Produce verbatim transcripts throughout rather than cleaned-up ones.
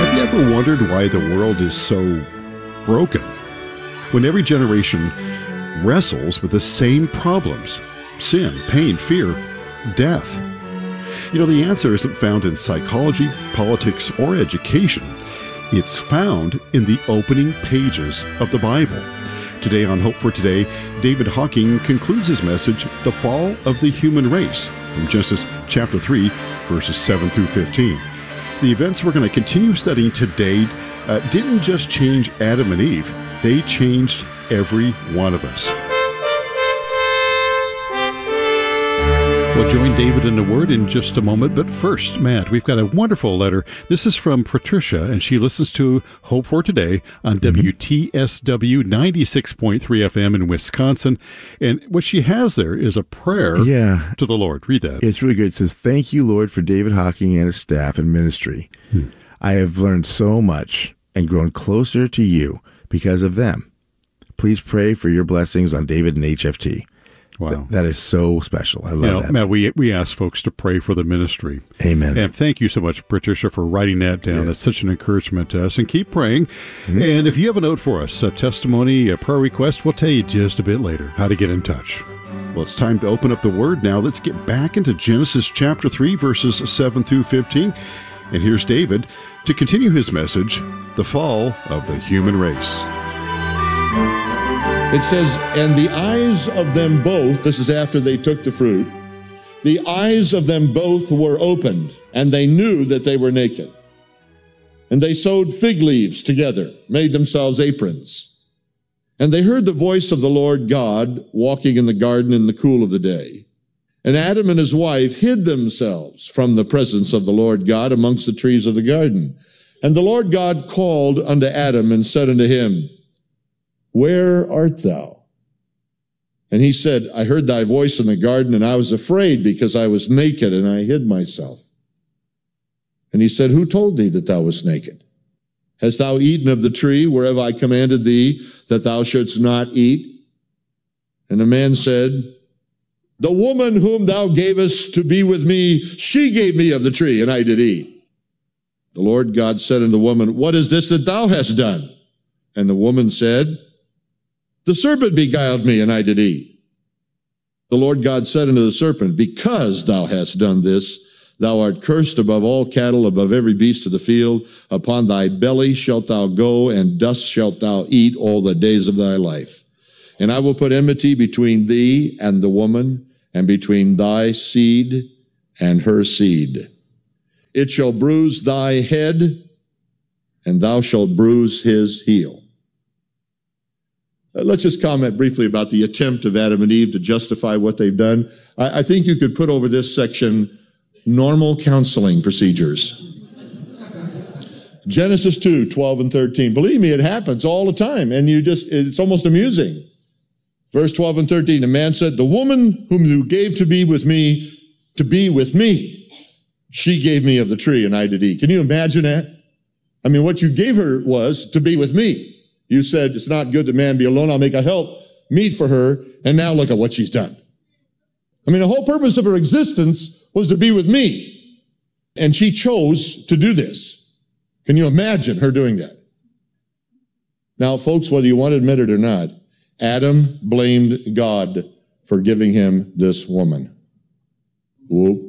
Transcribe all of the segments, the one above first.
Have you ever wondered why the world is so broken? When every generation wrestles with the same problems: sin, pain, fear, death. You know, the answer isn't found in psychology, politics, or education. It's found in the opening pages of the Bible. Today on Hope for Today, David Hocking concludes his message, The Fall of the Human Race, from Genesis chapter three, verses seven through fifteen. The events we're going to continue studying today uh, didn't just change Adam and Eve, they changed every one of us. We'll join David in the Word in just a moment, but first, Matt, we've got a wonderful letter. This is from Patricia, and she listens to Hope for Today on mm-hmm. W T S W ninety-six point three F M in Wisconsin, and what she has there is a prayer yeah. to the Lord. Read that. It's really good. It says, "Thank you, Lord, for David Hocking and his staff and ministry. Hmm. I have learned so much and grown closer to you because of them. Please pray for your blessings on David and H F T." Wow. That is so special. I love you know, that. Matt, we, we ask folks to pray for the ministry. Amen. And thank you so much, Patricia, for writing that down. Yes. That's such an encouragement to us. And keep praying. Mm-hmm. And if you have a note for us, a testimony, a prayer request, we'll tell you just a bit later how to get in touch. Well, it's time to open up the Word now. Let's get back into Genesis chapter three, verses seven through fifteen. And here's David to continue his message, The Fall of the Human Race. It says, "And the eyes of them both," this is after they took the fruit, "the eyes of them both were opened, and they knew that they were naked. And they sewed fig leaves together, made themselves aprons. And they heard the voice of the Lord God walking in the garden in the cool of the day. And Adam and his wife hid themselves from the presence of the Lord God amongst the trees of the garden. And the Lord God called unto Adam and said unto him, Where art thou? And he said, I heard thy voice in the garden, and I was afraid because I was naked, and I hid myself. And he said, Who told thee that thou wast naked? Hast thou eaten of the tree whereof I commanded thee that thou shouldst not eat? And the man said, The woman whom thou gavest to be with me, she gave me of the tree, and I did eat. The Lord God said unto the woman, What is this that thou hast done? And the woman said, The serpent beguiled me, and I did eat. The Lord God said unto the serpent, Because thou hast done this, thou art cursed above all cattle, above every beast of the field. Upon thy belly shalt thou go, and dust shalt thou eat all the days of thy life. And I will put enmity between thee and the woman, and between thy seed and her seed. It shall bruise thy head, and thou shalt bruise his heel. Uh, let's just comment briefly about the attempt of Adam and Eve to justify what they've done. I, I think you could put over this section normal counseling procedures. Genesis two, twelve and thirteen. Believe me, it happens all the time, and you just, it's almost amusing. Verse twelve and thirteen, the man said, The woman whom you gave to be with me, to be with me, she gave me of the tree, and I did eat. Can you imagine that? I mean, what you gave her was to be with me. You said, it's not good that man be alone. I'll make a help meet for her. And now look at what she's done. I mean, the whole purpose of her existence was to be with me. And she chose to do this. Can you imagine her doing that? Now, folks, whether you want to admit it or not, Adam blamed God for giving him this woman. Whoop.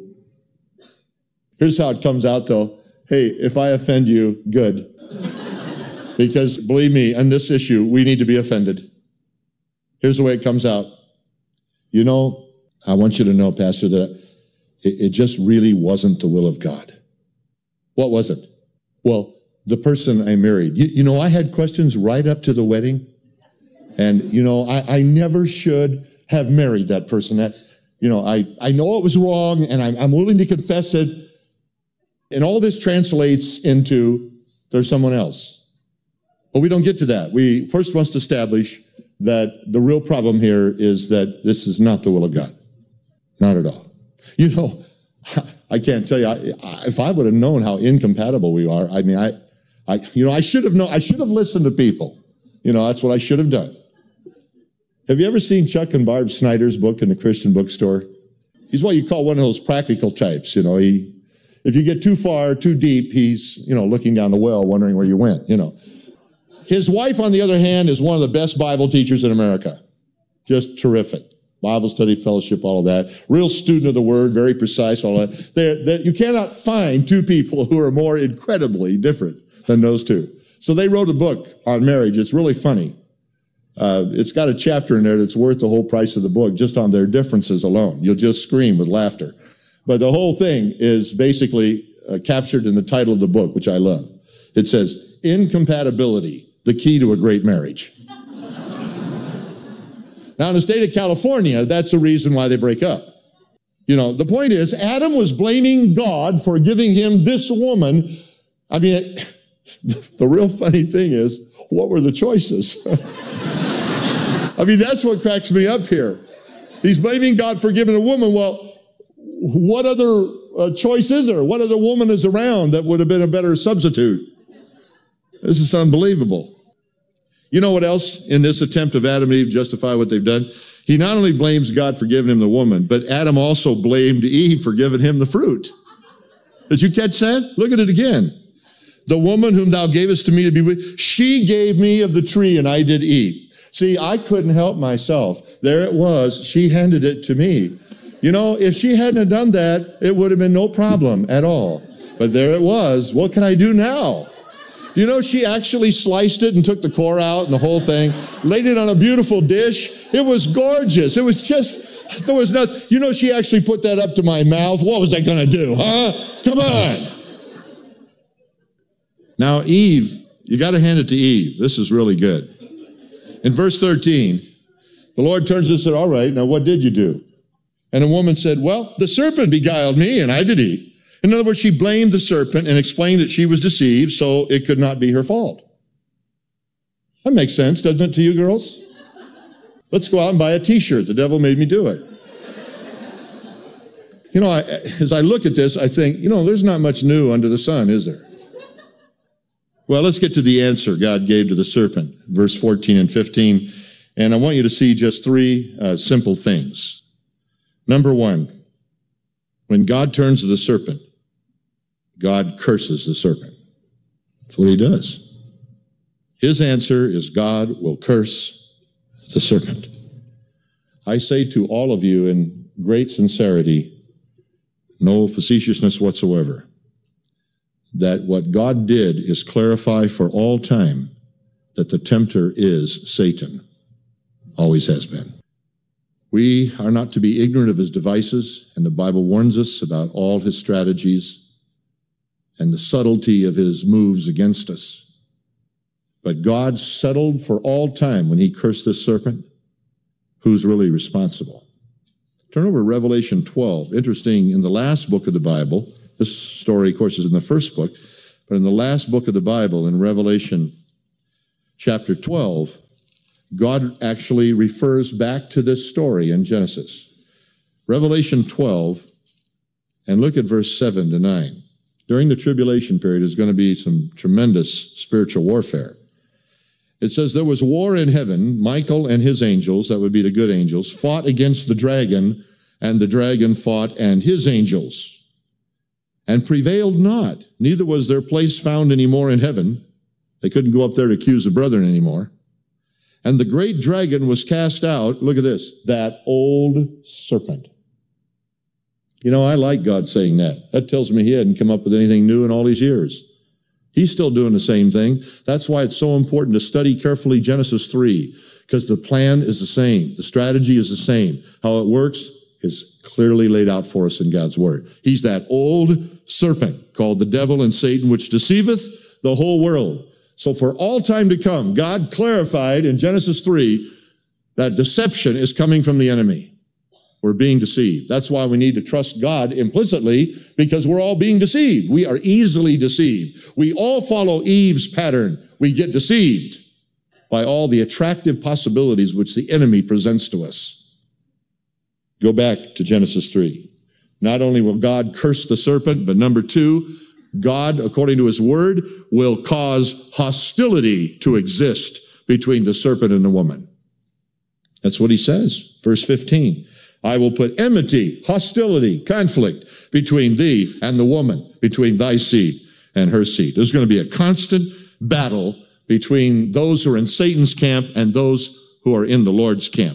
Here's how it comes out, though. Hey, if I offend you, good. Because believe me, on this issue, we need to be offended. Here's the way it comes out. You know, I want you to know, Pastor, that it, it just really wasn't the will of God. What was it? Well, the person I married. You, you know, I had questions right up to the wedding. And, you know, I, I never should have married that person. That, you know, I, I know it was wrong, and I'm, I'm willing to confess it. And all this translates into there's someone else. But we don't get to that. We first must establish that the real problem here is that this is not the will of God. Not at all. You know, I can't tell you, I, I, if I would have known how incompatible we are, I mean, I, I, you know, I should have known, I should have listened to people. You know, that's what I should have done. Have you ever seen Chuck and Barb Snyder's book in the Christian bookstore? He's what you call one of those practical types. You know, he, If you get too far, too deep, he's, you know, looking down the well, wondering where you went, you know. His wife, on the other hand, is one of the best Bible teachers in America. Just terrific. Bible study, fellowship, all of that. Real student of the word, very precise, all that. They're, they're, you cannot find two people who are more incredibly different than those two. So they wrote a book on marriage. It's really funny. Uh, it's got a chapter in there that's worth the whole price of the book just on their differences alone. You'll just scream with laughter. But the whole thing is basically uh, captured in the title of the book, which I love. It says, Incompatibility, the Key to a Great Marriage. Now, in the state of California, that's the reason why they break up. You know, the point is, Adam was blaming God for giving him this woman. I mean, it, the real funny thing is, what were the choices? I mean, that's what cracks me up here. He's blaming God for giving a woman. Well, what other uh, choice is there? What other woman is around that would have been a better substitute? This is unbelievable. You know what else in this attempt of Adam and Eve to justify what they've done? He not only blames God for giving him the woman, but Adam also blamed Eve for giving him the fruit. Did you catch that? Look at it again. The woman whom thou gavest to me to be with, she gave me of the tree and I did eat. See, I couldn't help myself. There it was. She handed it to me. You know, if she hadn't done that, it would have been no problem at all. But there it was. What can I do now? You know, she actually sliced it and took the core out and the whole thing, laid it on a beautiful dish. It was gorgeous. It was just, there was nothing. You know, she actually put that up to my mouth. What was I going to do, huh? Come on. Now, Eve, you got to hand it to Eve. This is really good. In verse thirteen, the Lord turns and said, all right, now what did you do? And the woman said, well, the serpent beguiled me and I did eat. In other words, she blamed the serpent and explained that she was deceived, so it could not be her fault. That makes sense, doesn't it, to you girls? Let's go out and buy a t-shirt. The devil made me do it. You know, I, as I look at this, I think, you know, there's not much new under the sun, is there? Well, let's get to the answer God gave to the serpent, verse fourteen and fifteen. And I want you to see just three uh, simple things. Number one, when God turns to the serpent, God curses the serpent. That's what he does. His answer is God will curse the serpent. I say to all of you in great sincerity, no facetiousness whatsoever, that what God did is clarify for all time that the tempter is Satan. Always has been. We are not to be ignorant of his devices, and the Bible warns us about all his strategies and the subtlety of his moves against us. But God settled for all time when he cursed this serpent, who's really responsible. Turn over to Revelation twelve. Interesting, in the last book of the Bible, this story, of course, is in the first book, but in the last book of the Bible, in Revelation chapter twelve, God actually refers back to this story in Genesis. Revelation twelve, and look at verse seven to nine. During the tribulation period, there's going to be some tremendous spiritual warfare. It says, there was war in heaven. Michael and his angels, that would be the good angels, fought against the dragon, and the dragon fought and his angels, and prevailed not. Neither was their place found any more in heaven. They couldn't go up there to accuse the brethren anymore. And the great dragon was cast out. Look at this, that old serpent. You know, I like God saying that. That tells me he hadn't come up with anything new in all these years. He's still doing the same thing. That's why it's so important to study carefully Genesis three, because the plan is the same. The strategy is the same. How it works is clearly laid out for us in God's word. He's that old serpent called the devil and Satan, which deceiveth the whole world. So for all time to come, God clarified in Genesis three that deception is coming from the enemy. We're being deceived. That's why we need to trust God implicitly, because we're all being deceived. We are easily deceived. We all follow Eve's pattern. We get deceived by all the attractive possibilities which the enemy presents to us. Go back to Genesis three. Not only will God curse the serpent, but number two, God, according to his word, will cause hostility to exist between the serpent and the woman. That's what he says. Verse fifteen. I will put enmity, hostility, conflict between thee and the woman, between thy seed and her seed. There's going to be a constant battle between those who are in Satan's camp and those who are in the Lord's camp.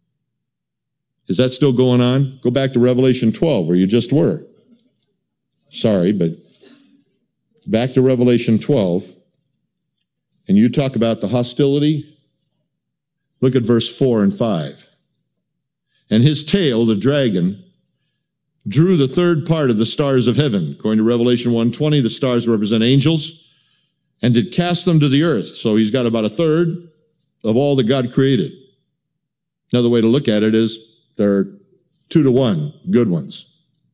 Is that still going on? Go back to Revelation twelve, where you just were. Sorry, but back to Revelation twelve, and you talk about the hostility. Look at verse four and five. And his tail, the dragon, drew the third part of the stars of heaven. According to Revelation one twenty, the stars represent angels, and did cast them to the earth. So he's got about a third of all that God created. Another way to look at it is there are two to one good ones.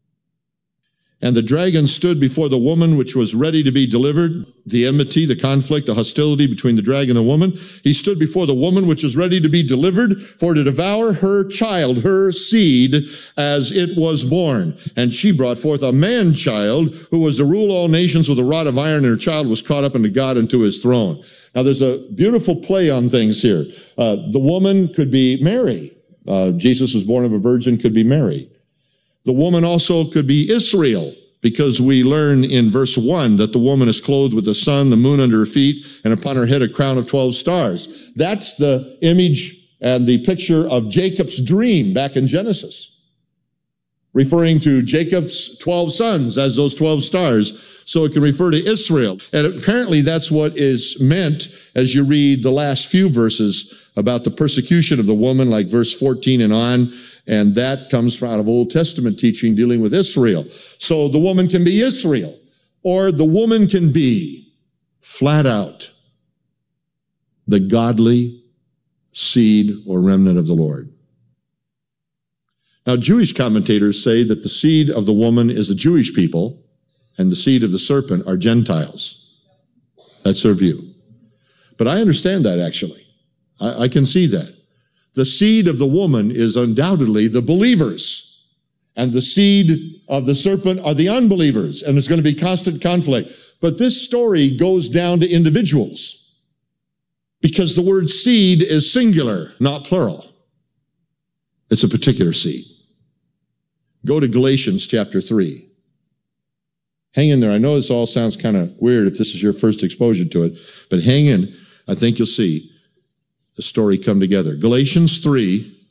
And the dragon stood before the woman which was ready to be delivered, the enmity, the conflict, the hostility between the dragon and the woman. He stood before the woman which was ready to be delivered for to devour her child, her seed, as it was born. And she brought forth a man-child who was to rule all nations with a rod of iron, and her child was caught up into God and to his throne. Now there's a beautiful play on things here. Uh, the woman could be Mary. Uh, Jesus was born of a virgin, could be Mary. The woman also could be Israel, because we learn in verse one that the woman is clothed with the sun, the moon under her feet, and upon her head a crown of twelve stars. That's the image and the picture of Jacob's dream back in Genesis, referring to Jacob's twelve sons as those twelve stars. So it can refer to Israel. And apparently that's what is meant as you read the last few verses about the persecution of the woman, like verse fourteen and on. And that comes out of Old Testament teaching dealing with Israel. So the woman can be Israel, or the woman can be, flat out, the godly seed or remnant of the Lord. Now, Jewish commentators say that the seed of the woman is the Jewish people, and the seed of the serpent are Gentiles. That's their view. But I understand that, actually. I, I can see that. The seed of the woman is undoubtedly the believers, and the seed of the serpent are the unbelievers, and there's going to be constant conflict. But this story goes down to individuals, because the word seed is singular, not plural. It's a particular seed. Go to Galatians chapter three. Hang in there. I know this all sounds kind of weird if this is your first exposure to it, but hang in. I think you'll see the story come together. Galatians three,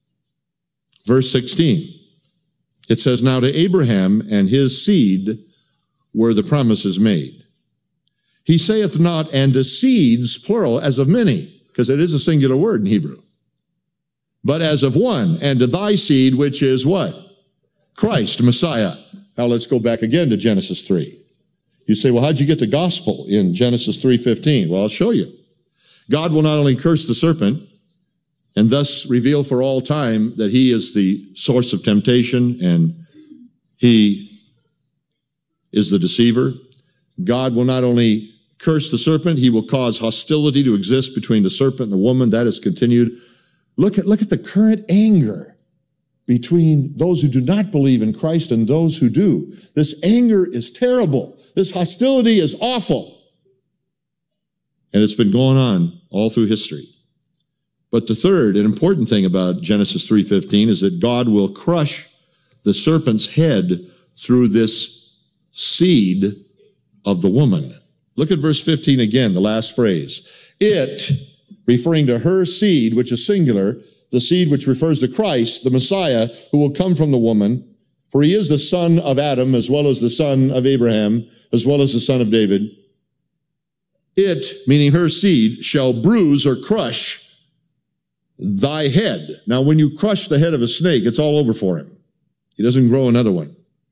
verse sixteen. It says, now to Abraham and his seed were the promises made. He saith not, and to seeds, plural, as of many, because it is a singular word in Hebrew, but as of one, and to thy seed, which is what? Christ, Messiah. Now let's go back again to Genesis three. You say, well, how'd you get the gospel in Genesis three fifteen? Well, I'll show you. God will not only curse the serpent and thus reveal for all time that he is the source of temptation and he is the deceiver. God will not only curse the serpent, he will cause hostility to exist between the serpent and the woman. That is continued. Look at, look at the current anger between those who do not believe in Christ and those who do. This anger is terrible. This hostility is awful. And it's been going on all through history. But the third and important thing about Genesis three fifteen is that God will crush the serpent's head through this seed of the woman. Look at verse fifteen again, the last phrase. It, referring to her seed, which is singular, the seed which refers to Christ, the Messiah, who will come from the woman, for he is the son of Adam, as well as the son of Abraham, as well as the son of David. It, meaning her seed, shall bruise or crush thy head. Now, when you crush the head of a snake, it's all over for him. He doesn't grow another one.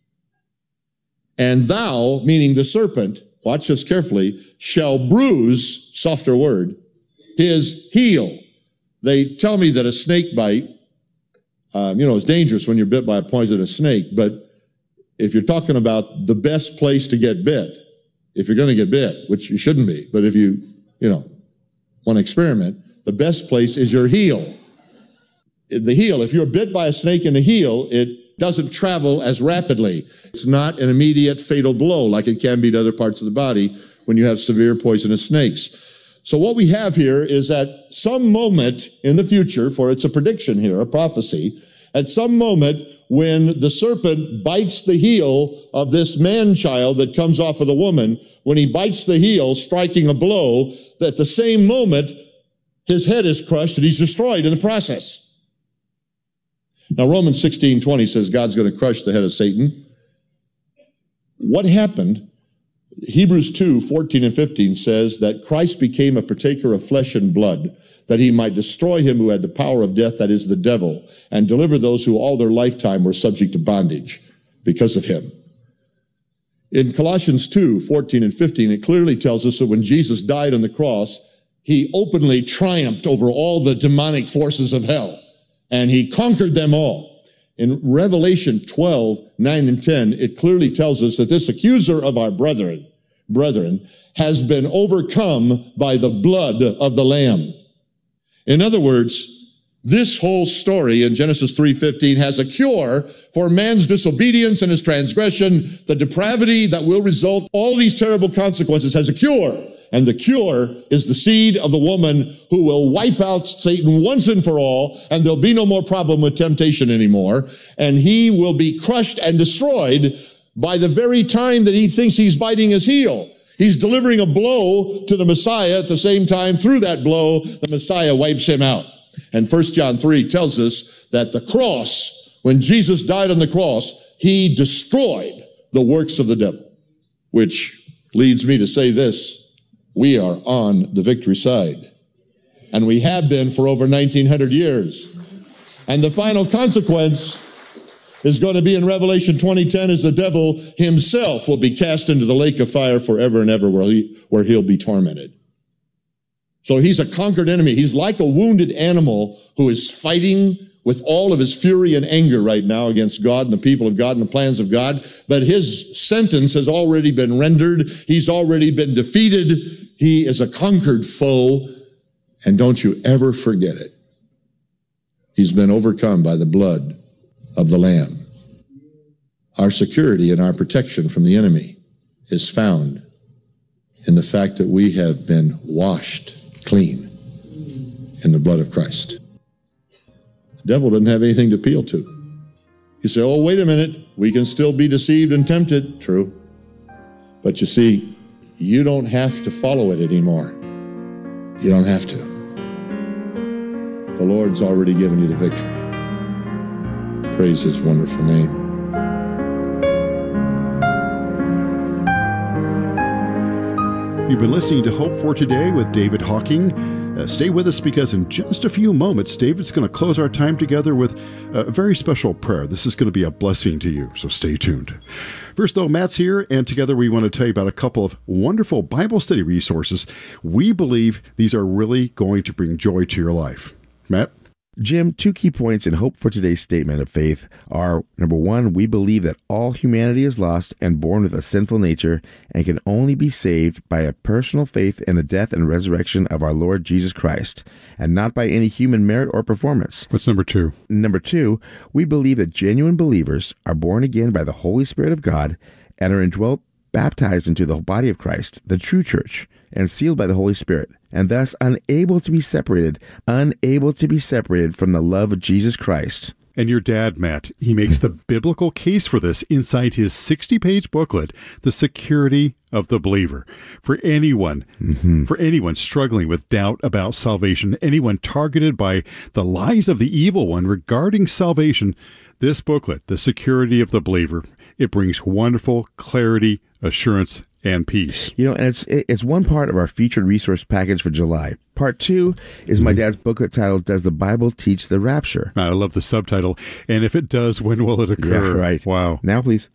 And thou, meaning the serpent, watch this carefully, shall bruise, softer word, his heel. They tell me that a snake bite, um, you know, is dangerous when you're bit by a poisonous snake, but if you're talking about the best place to get bit, if you're going to get bit, which you shouldn't be, but if you, you know, want to experiment, the best place is your heel. The heel, if you're bit by a snake in the heel, it doesn't travel as rapidly. It's not an immediate fatal blow like it can be to other parts of the body when you have severe poisonous snakes. So what we have here is at some moment in the future, for it's a prediction here, a prophecy, At some moment, when the serpent bites the heel of this man-child that comes off of the woman, when he bites the heel, striking a blow, at the same moment, his head is crushed and he's destroyed in the process. Now, Romans sixteen twenty says God's going to crush the head of Satan. What happened? Hebrews two fourteen and fifteen says that Christ became a partaker of flesh and blood, that he might destroy him who had the power of death, that is the devil, and deliver those who all their lifetime were subject to bondage because of him. In Colossians two fourteen and fifteen, it clearly tells us that when Jesus died on the cross, he openly triumphed over all the demonic forces of hell, and he conquered them all. In Revelation twelve, nine and ten, it clearly tells us that this accuser of our brethren, brethren has been overcome by the blood of the Lamb. In other words, this whole story in Genesis three fifteen has a cure for man's disobedience and his transgression, the depravity that will result, all these terrible consequences has a cure. And the cure is the seed of the woman who will wipe out Satan once and for all, and there'll be no more problem with temptation anymore. And he will be crushed and destroyed by the very time that he thinks he's biting his heel. He's delivering a blow to the Messiah. At the same time, through that blow, the Messiah wipes him out. And First John three tells us that the cross, when Jesus died on the cross, he destroyed the works of the devil. Which leads me to say this: we are on the victory side. And we have been for over nineteen hundred years. And the final consequence is going to be in Revelation twenty ten, as the devil himself will be cast into the lake of fire forever and ever, where, he, where he'll be tormented. So he's a conquered enemy. He's like a wounded animal who is fighting with all of his fury and anger right now against God and the people of God and the plans of God. But his sentence has already been rendered. He's already been defeated. He is a conquered foe. And don't you ever forget it. He's been overcome by the blood of the Lamb. Our security and our protection from the enemy is found in the fact that we have been washed clean in the blood of Christ. The devil doesn't have anything to appeal to. You say, oh, wait a minute, we can still be deceived and tempted. True. But you see, you don't have to follow it anymore. You don't have to. The Lord's already given you the victory. Praise his wonderful name. You've been listening to Hope for Today with David Hocking. Uh, stay with us, because in just a few moments, David's going to close our time together with a very special prayer. This is going to be a blessing to you, so stay tuned. First, though, Matt's here, and together we want to tell you about a couple of wonderful Bible study resources. We believe these are really going to bring joy to your life. Matt? Jim, two key points in Hope for Today's statement of faith are, number one, we believe that all humanity is lost and born with a sinful nature and can only be saved by a personal faith in the death and resurrection of our Lord Jesus Christ, and not by any human merit or performance. What's number two? Number two, we believe that genuine believers are born again by the Holy Spirit of God and are indwelt, baptized into the body of Christ, the true church, and sealed by the Holy Spirit, and thus unable to be separated, unable to be separated from the love of Jesus Christ. And your dad, Matt, he makes the biblical case for this inside his sixty-page booklet, The Security of the Believer. For anyone, mm-hmm. for anyone struggling with doubt about salvation, anyone targeted by the lies of the evil one regarding salvation, this booklet, The Security of the Believer, it brings wonderful clarity, assurance, and peace. You know, and it's it's one part of our featured resource package for July. Part two is my dad's booklet titled, Does the Bible Teach the Rapture? I love the subtitle. And if it does, when will it occur? Yeah, right. Wow. Now, please.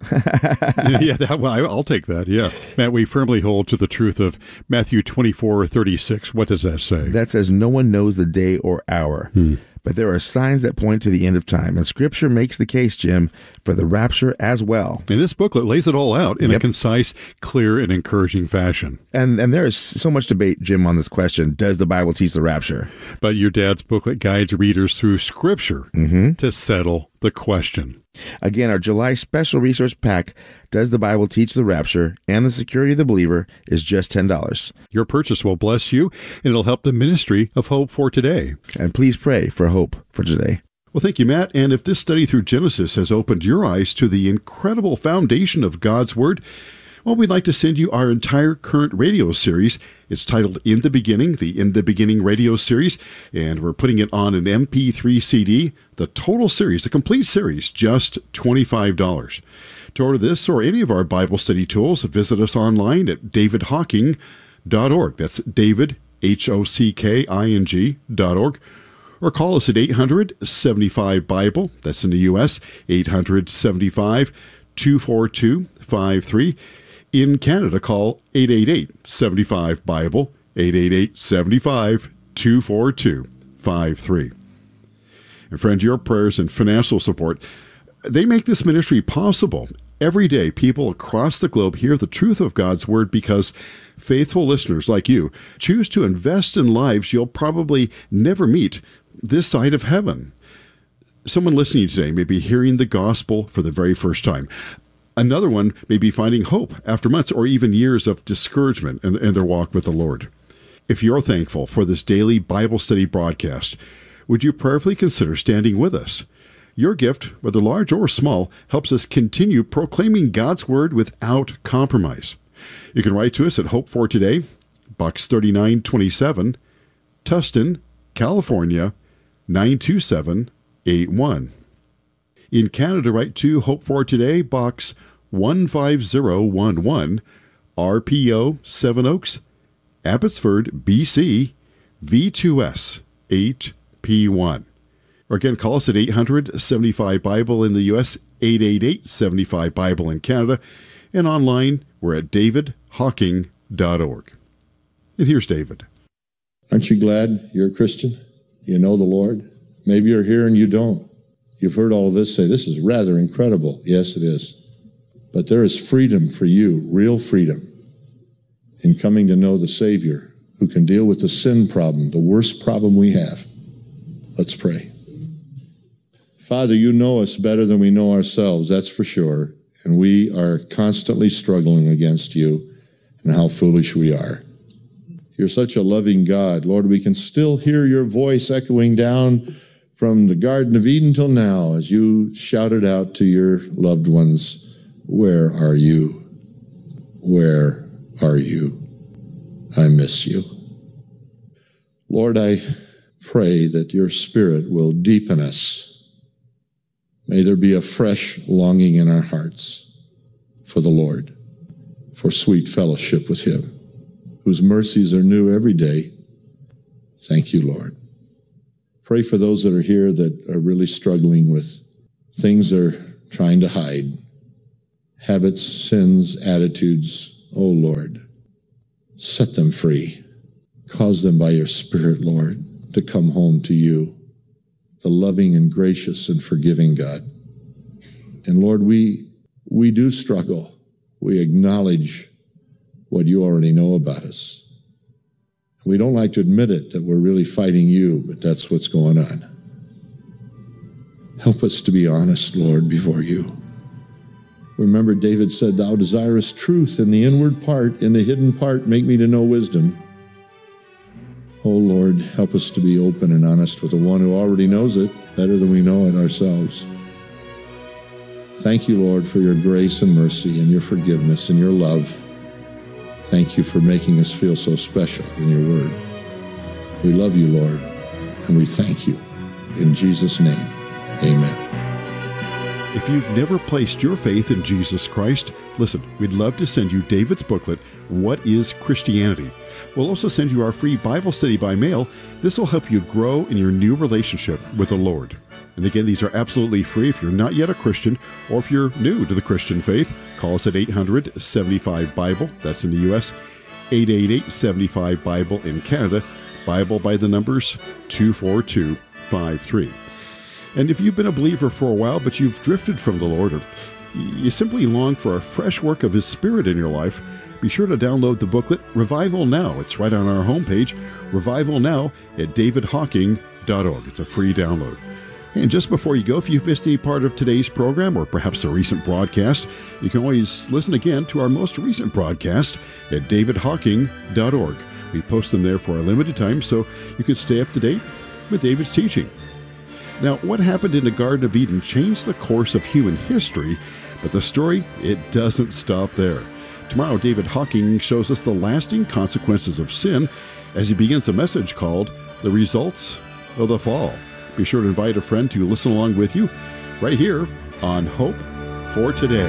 yeah, that, well, I'll take that. Yeah. Matt, we firmly hold to the truth of Matthew twenty-four thirty-six. What does that say? That says, no one knows the day or hour. Hmm. But there are signs that point to the end of time. And Scripture makes the case, Jim, for the rapture as well. And this booklet lays it all out in yep. a concise, clear, and encouraging fashion. And and there is so much debate, Jim, on this question. Does the Bible teach the rapture? But your dad's booklet guides readers through Scripture mm-hmm. to settle the question. Again, our July special resource pack, Does the Bible Teach the Rapture? And The Security of the Believer, is just ten dollars. Your purchase will bless you, and it'll help the ministry of Hope for Today. And please pray for hope for today. Well, thank you, Matt. And if this study through Genesis has opened your eyes to the incredible foundation of God's Word, well, we'd like to send you our entire current radio series. It's titled In the Beginning, the In the Beginning radio series, and we're putting it on an M P three C D. The total series, the complete series, just twenty-five dollars. To order this or any of our Bible study tools, visit us online at david hocking dot org. That's David, H O C K I N G dot org. Or call us at eight hundred, seventy-five, Bible. That's in the U S, eight hundred, seventy-five, two four two, five three. In Canada, call eight eight eight, seven five, Bible, eight eight eight, seven five, two four two, five three. And friend, your prayers and financial support, they make this ministry possible. Every day, people across the globe hear the truth of God's Word because faithful listeners like you choose to invest in lives you'll probably never meet this side of heaven. Someone listening today may be hearing the gospel for the very first time. Another one may be finding hope after months or even years of discouragement in, in their walk with the Lord. If you're thankful for this daily Bible study broadcast, would you prayerfully consider standing with us? Your gift, whether large or small, helps us continue proclaiming God's Word without compromise. You can write to us at Hope for Today, Box thirty-nine twenty-seven, Tustin, California, nine two seven eight one. In Canada, write to Hope for Today, Box one five zero one one, R P O Seven Oaks, Abbotsford, B C, V two S eight P one. Or again, call us at eight hundred, seventy-five, Bible in the U S, eight eight eight, seven five, Bible in Canada, and online, we're at david hocking dot org. And here's David. Aren't you glad you're a Christian? You know the Lord? Maybe you're here and you don't. You've heard all of this, say, this is rather incredible. Yes, it is. But there is freedom for you, real freedom, in coming to know the Savior who can deal with the sin problem, the worst problem we have. Let's pray. Father, you know us better than we know ourselves, that's for sure. And we are constantly struggling against you and how foolish we are. You're such a loving God. Lord, we can still hear your voice echoing down from the Garden of Eden till now as you shouted out to your loved ones, where are you? Where are you? I miss you. Lord, I pray that your Spirit will deepen us. May there be a fresh longing in our hearts for the Lord, for sweet fellowship with him, whose mercies are new every day. Thank you, Lord. Pray for those that are here that are really struggling with things they're trying to hide, habits, sins, attitudes. Oh, Lord, set them free. Cause them by your Spirit, Lord, to come home to you, the loving and gracious and forgiving God. And Lord, we we do struggle. We acknowledge what you already know about us. We don't like to admit it, that we're really fighting you, but that's what's going on. Help us to be honest, Lord, before you. Remember, David said, thou desirest truth in the inward part, in the hidden part, make me to know wisdom. Oh, Lord, help us to be open and honest with the one who already knows it better than we know it ourselves. Thank you, Lord, for your grace and mercy and your forgiveness and your love. Thank you for making us feel so special in your word. We love you, Lord, and we thank you. In Jesus' name, amen. If you've never placed your faith in Jesus Christ, listen, we'd love to send you David's booklet, What is Christianity? We'll also send you our free Bible study by mail. This will help you grow in your new relationship with the Lord. And again, these are absolutely free if you're not yet a Christian, or if you're new to the Christian faith. Call us at eight hundred, seventy-five, Bible. That's in the U S. eight eight eight, seven five, Bible in Canada. Bible by the numbers two four two five three. And if you've been a believer for a while, but you've drifted from the Lord, or you simply long for a fresh work of His Spirit in your life, be sure to download the booklet, Revival Now. It's right on our homepage, Revival Now at david hocking dot org. It's a free download. And just before you go, if you've missed any part of today's program or perhaps a recent broadcast, you can always listen again to our most recent broadcast at david hocking dot org. We post them there for a limited time so you can stay up to date with David's teaching. Now, what happened in the Garden of Eden changed the course of human history, but the story, it doesn't stop there. Tomorrow, David Hocking shows us the lasting consequences of sin as he begins a message called The Results of the Fall. Be sure to invite a friend to listen along with you right here on Hope for Today.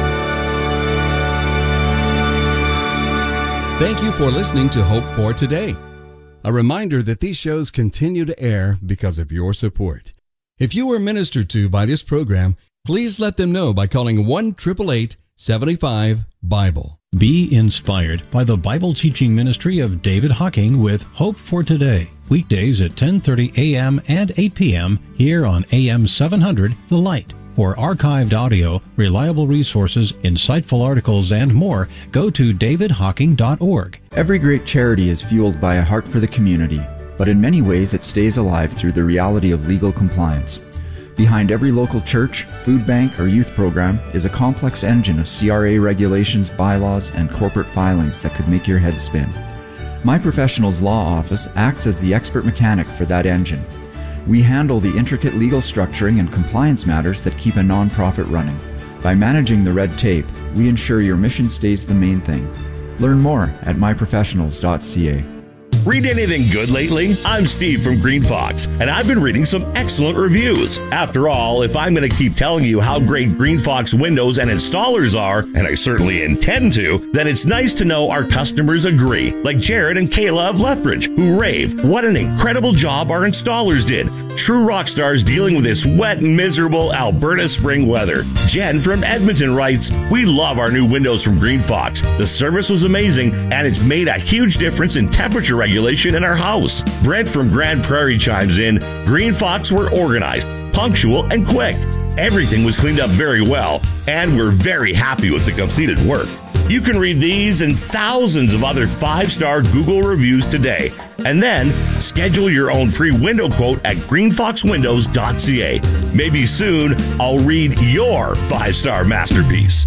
Thank you for listening to Hope for Today. A reminder that these shows continue to air because of your support. If you were ministered to by this program, please let them know by calling one eight eight eight, seven five, Bible. Be inspired by the Bible teaching ministry of David Hocking with Hope for Today. Weekdays at ten thirty a.m. and eight p.m. here on A M seven hundred, The Light. For archived audio, reliable resources, insightful articles, and more, go to david hocking dot org. Every great charity is fueled by a heart for the community, but in many ways it stays alive through the reality of legal compliance. Behind every local church, food bank, or youth program is a complex engine of C R A regulations, bylaws, and corporate filings that could make your head spin. My Professionals Law Office acts as the expert mechanic for that engine. We handle the intricate legal structuring and compliance matters that keep a nonprofit running. By managing the red tape, we ensure your mission stays the main thing. Learn more at my professionals dot c a. Read anything good lately? I'm Steve from Green Fox, and I've been reading some excellent reviews. After all, if I'm going to keep telling you how great Green Fox windows and installers are, and I certainly intend to, then it's nice to know our customers agree, like Jared and Kayla of Lethbridge, who rave what an incredible job our installers did. True rock stars dealing with this wet, miserable Alberta spring weather. Jen from Edmonton writes, "We love our new windows from Green Fox. The service was amazing, and it's made a huge difference in temperature regulation in our house." Brent from Grand Prairie chimes in, "Green Fox were organized, punctual, and quick. Everything was cleaned up very well, and we're very happy with the completed work." You can read these and thousands of other five-star Google reviews today, and then schedule your own free window quote at green fox windows dot c a. Maybe soon I'll read your five-star masterpiece.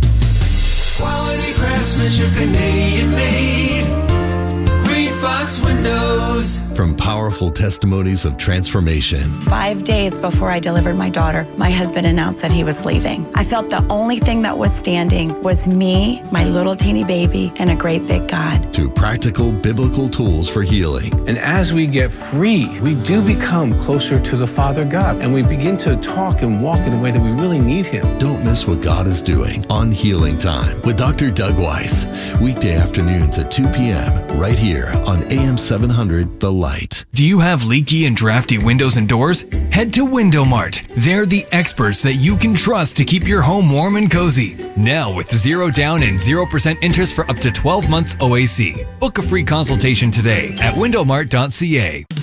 Quality craftsmanship, Canadian made. Green Fox Windows. From powerful testimonies of transformation. Five days before I delivered my daughter, my husband announced that he was leaving. I felt the only thing that was standing was me, my little teeny baby, and a great big God. To practical biblical tools for healing. And as we get free, we do become closer to the Father God, and we begin to talk and walk in a way that we really need Him. Don't miss what God is doing on Healing Time with Doctor Doug Weiss. Weekday afternoons at two p.m. right here on A M seven hundred, The Light. Do you have leaky and drafty windows and doors? Head to Window Mart. They're the experts that you can trust to keep your home warm and cozy. Now with zero down and zero percent interest for up to twelve months O A C. Book a free consultation today at window mart dot c a.